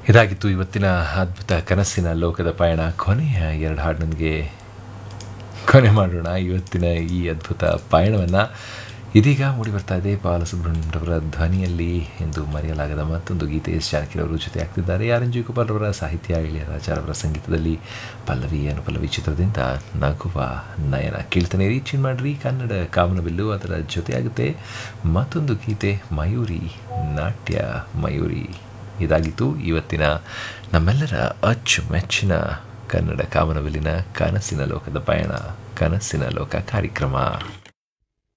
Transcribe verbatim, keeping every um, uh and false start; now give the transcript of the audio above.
ಇದಾಗಿತ್ತು ಇವತ್ತಿನ ಅದ್ಭುತ ಕನಸಿನ ಲೋಕದ ಪಯಣ. ಕೊನೆಯ ಎರಡು ಹಾಡಿನೊಂದಿಗೆ ಕೊನೆ ಮಾಡೋಣ ಇವತ್ತಿನ ಈ ಅದ್ಭುತ ಪಯಣವನ್ನು. ಇದೀಗ ಮೂಡಿ ಬರ್ತಾ ಇದೆ ಬಾಲಸುಬ್ರಹ್ಮಣ್ಯರವರ ಧ್ವನಿಯಲ್ಲಿ ಎಂದು ಮರೆಯಲಾಗದ ಮತ್ತೊಂದು ಗೀತೆ. ಎಸ್ ಜಾನಕಿರವರು ಜೊತೆ ಆಗ್ತಿದ್ದಾರೆ. ಆರ್ ಎನ್ ಜಿ ಗೋಪಾಲ್ ಅವರ ಸಾಹಿತ್ಯ, ಇಳೆಯರಾಜರವರ ಸಂಗೀತದಲ್ಲಿ ಪಲ್ಲವಿ ಅನುಪಲ್ಲವಿ ಚಿತ್ರದಿಂದ ನಗುವ ನಯನ. ಕೇಳ್ತಾನೆ ರೀಚ್ ಮಾಡ್ರಿ ಕನ್ನಡ ಕಾಮನಬಿಲ್ಲು. ಅದರ ಜೊತೆ ಆಗುತ್ತೆ ಮತ್ತೊಂದು ಗೀತೆ, ಮಯೂರಿ ನಾಟ್ಯ ಮಯೂರಿ. ಇದಾಗಿತ್ತು ಇವತ್ತಿನ ನಮ್ಮೆಲ್ಲರ ಅಚ್ಚುಮೆಚ್ಚಿನ ಕನ್ನಡ ಕಾಮನಬಿಲ್ಲಿನ ಕನಸಿನ ಲೋಕದ ಪಯಣ, ಕನಸಿನ ಲೋಕ ಕಾರ್ಯಕ್ರಮ.